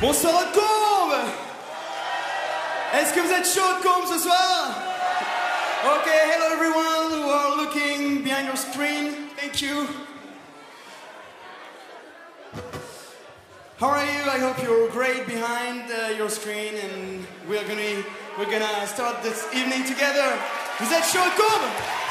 Bonsoir de Combe. Est-ce que vous êtes chaud de Combe ce soir? Okay, hello everyone who are looking behind your screen. Thank you. How are you? I hope you're great behind your screen, and we're gonna start this evening together. Vous êtes chaud de Combe?